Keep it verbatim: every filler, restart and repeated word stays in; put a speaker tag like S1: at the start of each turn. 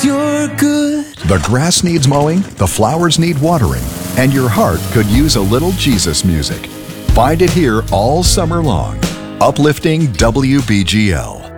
S1: you're good.
S2: The grass needs mowing, the flowers need watering, and your heart could use a little Jesus music. Find it here all summer long. Uplifting W B G L.